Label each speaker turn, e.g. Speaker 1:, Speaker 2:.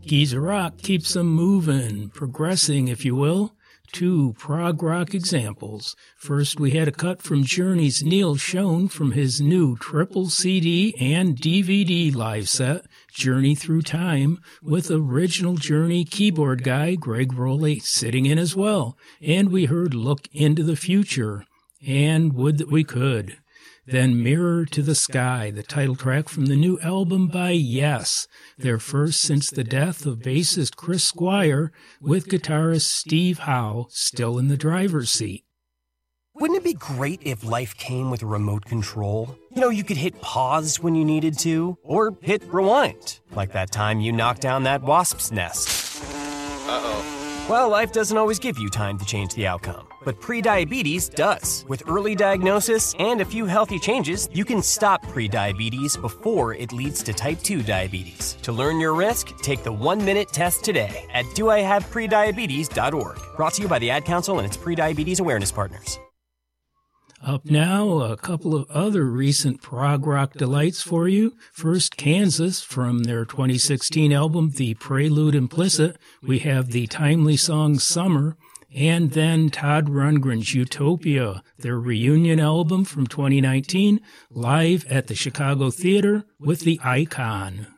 Speaker 1: Geezer Rock keeps them moving, progressing, if you will. 2 prog rock examples. First, we had a cut from Journey's Neil Schon from his new triple CD and DVD live set, Journey Through Time, with original Journey keyboard guy Greg Rowley sitting in as well. And we heard Look Into the Future, and Would That We Could. Then Mirror to the Sky, the title track from the new album by Yes, their first since the death of bassist Chris Squire, with guitarist Steve Howe still in the driver's seat.
Speaker 2: Wouldn't it be great if life came with a remote control? You know, you could hit pause when you needed to, or hit rewind, like that time you knocked down that wasp's nest. Uh-oh. Well, life doesn't always give you time to change the outcome, but prediabetes does. With early diagnosis and a few healthy changes, you can stop prediabetes before it leads to type 2 diabetes. To learn your risk, take the 1-minute test today at doihaveprediabetes.org. Brought to you by the Ad Council and its prediabetes awareness partners.
Speaker 1: Up now, a couple of other recent prog rock delights for you. First, Kansas, from their 2016 album, The Prelude Implicit. We have the timely song Summer. And then Todd Rundgren's Utopia, their reunion album from 2019, live at the Chicago Theater with the Icon.